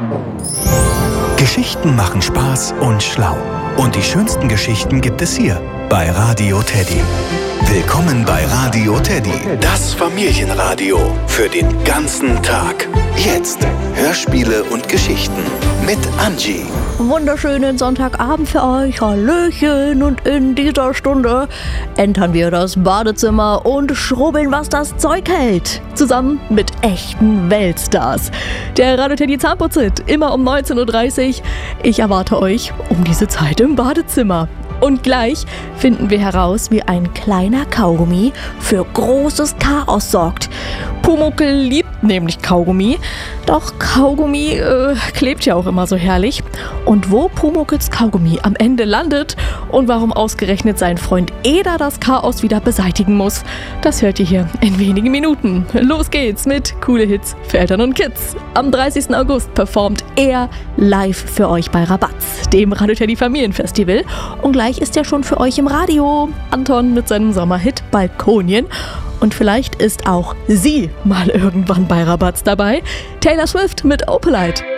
Geschichten machen Spaß und schlau. Und die schönsten Geschichten gibt es hier bei Radio Teddy. Willkommen bei Radio Teddy, das Familienradio für den ganzen Tag. Jetzt Hörspiele und Geschichten mit Angie. Wunderschönen Sonntagabend für euch, Hallöchen, und in dieser Stunde entern wir das Badezimmer und schrubbeln, was das Zeug hält. Zusammen mit echten Weltstars. Der Radio Teddy Zahnputzhit, immer um 19.30 Uhr. Ich erwarte euch um diese Zeit im Badezimmer. Und gleich finden wir heraus, wie ein kleiner Kaugummi für großes Chaos sorgt. Pumuckl liebt nämlich Kaugummi, doch Kaugummi klebt ja auch immer so herrlich. Und wo Pumuckls Kaugummi am Ende landet und warum ausgerechnet sein Freund Eder das Chaos wieder beseitigen muss, das hört ihr hier in wenigen Minuten. Los geht's mit Coole Hits für Eltern und Kids. Am 30. August performt er live für euch bei Rabatz, dem Radio Teddy Familienfestival. Und gleich ist er schon für euch im Radio. Anton mit seinem Sommerhit Balkonien. Und vielleicht ist auch sie mal irgendwann bei Rabatz dabei. Taylor Swift mit Opalite.